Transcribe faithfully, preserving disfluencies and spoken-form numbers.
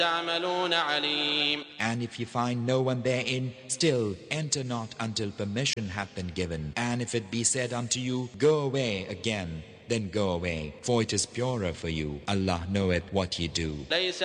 تعملون عليم. And if you find no one therein, still enter not until permission hath been given. And if it be said unto you, go away again, then go away, for it is purer for you. Allah knoweth what ye do.